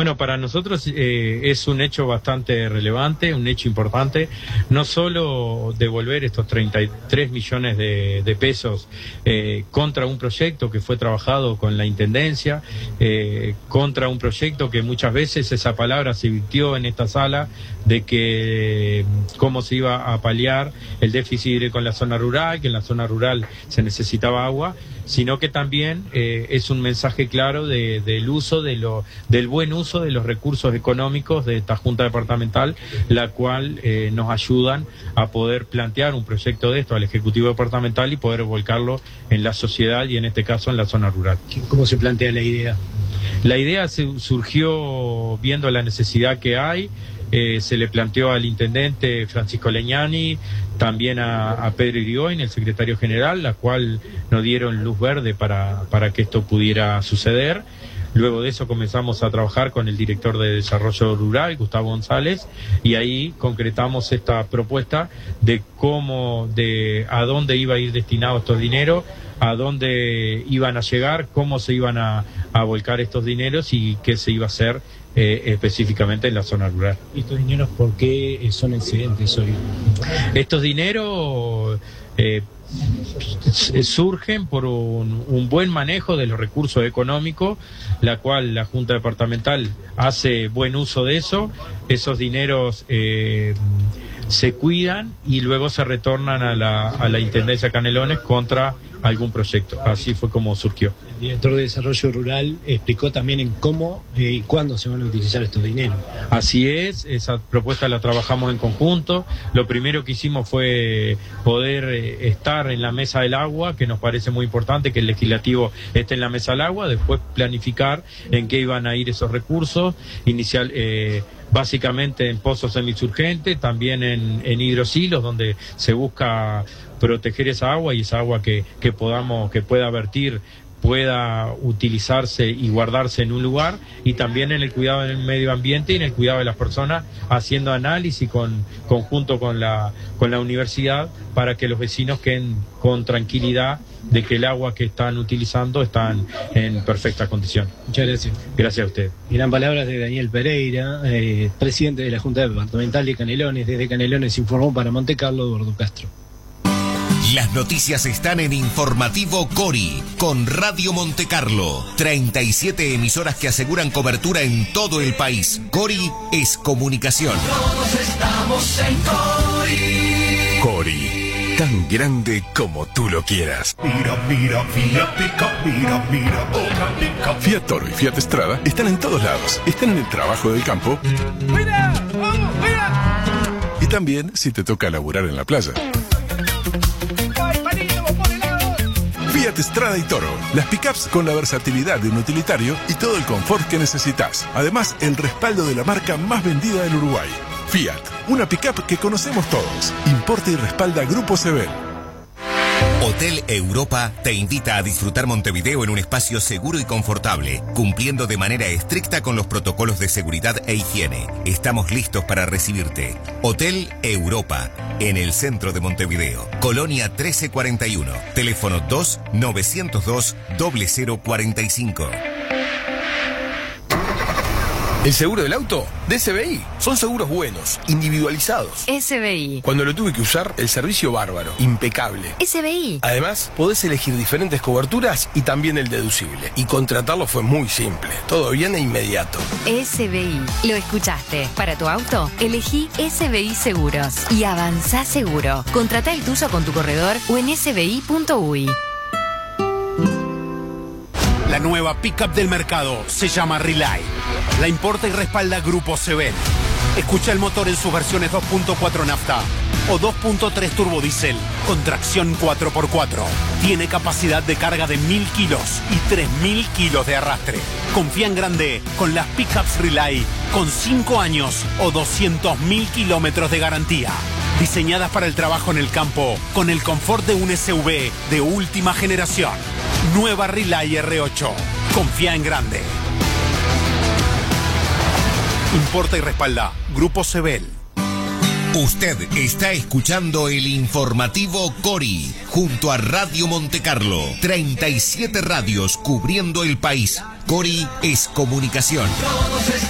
Bueno, para nosotros es un hecho bastante relevante, un hecho importante, no solo devolver estos 33 millones de pesos contra un proyecto que fue trabajado con la Intendencia, contra un proyecto que muchas veces esa palabra se virtió en esta sala de que cómo se iba a paliar el déficit hídrico en la zona rural, que en la zona rural se necesitaba agua, sino que también es un mensaje claro del uso del buen uso de los recursos económicos de esta Junta Departamental, la cual nos ayudan a poder plantear un proyecto de esto al Ejecutivo Departamental y poder volcarlo en la sociedad y en este caso en la zona rural. ¿Cómo se plantea la idea? La idea surgió viendo la necesidad que hay. Se le planteó al intendente Francisco Leñani, también a Pedro Irigoyen, el secretario general, la cual nos dieron luz verde para que esto pudiera suceder. Luego de eso comenzamos a trabajar con el director de Desarrollo Rural, Gustavo González, y ahí concretamos esta propuesta de a dónde iba a ir destinado estos dineros, a dónde iban a llegar, cómo se iban a volcar estos dineros y qué se iba a hacer específicamente en la zona rural. ¿Y estos dineros por qué son excedentes hoy? Estos dineros surgen por un buen manejo de los recursos económicos, la cual la Junta Departamental hace buen uso de eso. Esos dineros se cuidan y luego se retornan a la Intendencia Canelones contra algún proyecto. Así fue como surgió. El director de Desarrollo Rural explicó también en cómo y cuándo se van a utilizar estos dineros. Así es, esa propuesta la trabajamos en conjunto. Lo primero que hicimos fue poder estar en la mesa del agua, que nos parece muy importante que el legislativo esté en la mesa del agua, después planificar en qué iban a ir esos recursos, básicamente en pozos semisurgentes, también en hidrosilos, donde se busca proteger esa agua y esa agua que pueda vertir, pueda utilizarse y guardarse en un lugar, y también en el cuidado del medio ambiente y en el cuidado de las personas, haciendo análisis conjunto con la universidad para que los vecinos queden con tranquilidad de que el agua que están utilizando están en perfecta condición. Muchas gracias. Gracias a usted. Eran palabras de Daniel Pereira, presidente de la Junta Departamental de Canelones. Desde Canelones informó para Montecarlo Eduardo Castro. Las noticias están en Informativo Cori, con Radio Montecarlo. 37 emisoras que aseguran cobertura en todo el país. Cori es comunicación. Todos estamos en Cori. Cori, tan grande como tú lo quieras. Mira, Fiat Pickup, mira, otra Pickup. Fiat Toro y Fiat Strada están en todos lados. Están en el trabajo del campo. ¡Mira! ¡Vamos, mira! Y también si te toca laburar en la playa. Fiat Strada y Toro, las pickups con la versatilidad de un utilitario y todo el confort que necesitas. Además, el respaldo de la marca más vendida del Uruguay. Fiat, una pickup que conocemos todos. Importa y respalda Grupo Sebel. Hotel Europa te invita a disfrutar Montevideo en un espacio seguro y confortable, cumpliendo de manera estricta con los protocolos de seguridad e higiene. Estamos listos para recibirte. Hotel Europa, en el centro de Montevideo. Colonia 1341. Teléfono 2-902-0045. ¿El seguro del auto? De SBI. Son seguros buenos, individualizados. SBI. Cuando lo tuve que usar, el servicio bárbaro, impecable. SBI. Además, podés elegir diferentes coberturas y también el deducible. Y contratarlo fue muy simple. Todo bien e inmediato. SBI. Lo escuchaste. Para tu auto, elegí SBI Seguros. Y avanzá seguro. Contratá el tuyo con tu corredor o en sbi.uy. La nueva pickup del mercado se llama Relay. La importa y respalda Grupo Sebel. Escucha el motor en sus versiones 2.4 nafta o 2.3 turbodiesel con tracción 4x4. Tiene capacidad de carga de 1000 kilos y 3000 kilos de arrastre. Confía en grande con las pickups Relay con 5 años o 200.000 kilómetros de garantía. Diseñadas para el trabajo en el campo con el confort de un SUV de última generación. Nueva Relay R8. Confía en grande. Importa y respalda Grupo Sebel. Usted está escuchando el Informativo Cori, junto a Radio Montecarlo. 37 radios cubriendo el país. Cori es comunicación.